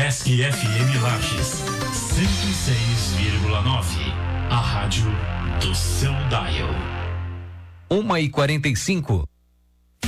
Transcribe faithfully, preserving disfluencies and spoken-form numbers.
Esc F M Lages, cento e seis vírgula nove. A rádio do seu dial. uma e quarenta e cinco.